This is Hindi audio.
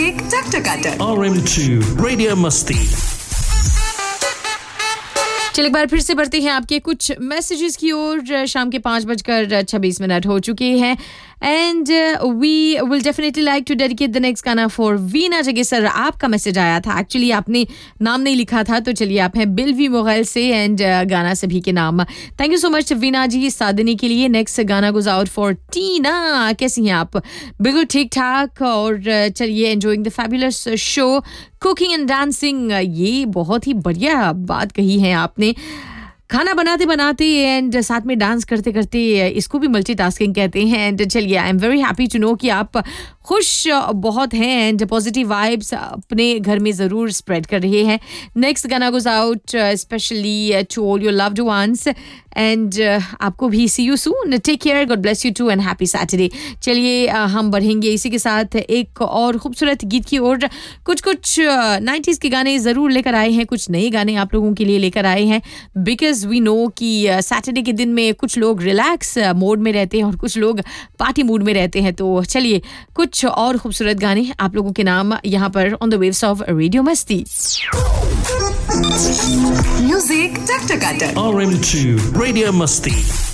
Music Taktakata. RM2 Radio Musti. चलिए एक बार फिर से बढ़ते हैं आपके कुछ मैसेजेस की ओर। शाम के 5:26 हो चुके हैं and we will definitely like to dedicate the next गाना फॉर वीना जगे सर। आपका मैसेज आया था, एक्चुअली आपने नाम नहीं लिखा था, तो चलिए आप हैं बिलवी मोगल से एंड गाना सभी के नाम। Thank you so much Veena जी साथ देने के लिए। नेक्स्ट गाना गोज आउट फॉर टीना। कैसी हैं आप? बिल्कुल ठीक ठाक। और चलिए enjoying the fabulous show cooking and dancing. ये बहुत ही बढ़िया बात कही है आपने। खाना बनाते बनाते एंड साथ में डांस करते करते, इसको भी मल्टीटास्किंग कहते हैं। एंड चलिए I am very happy to know कि आप खुश बहुत हैं एंड पॉजिटिव वाइब्स अपने घर में ज़रूर स्प्रेड कर रहे हैं। नेक्स्ट गाना goes out specially to all your loved ones and आपको भी सी you soon. Take care, God bless you to and happy Saturday. चलिए हम बढ़ेंगे इसी के साथ एक और खूबसूरत गीत की ओर। कुछ 90s के गाने ज़रूर लेकर आए हैं, कुछ नए गाने आप लोगों के लिए लेकर आए हैं बिकॉज वी नो कि सैटरडे के दिन में कुछ लोग रिलैक्स मोड में रहते हैं और कुछ लोग पार्टी मूड में रहते हैं। तो चलिए कुछ और खूबसूरत गाने आप लोगों के नाम यहाँ पर on the waves of radio मस्ती। Music Taktakata. RM2 Radio Musti.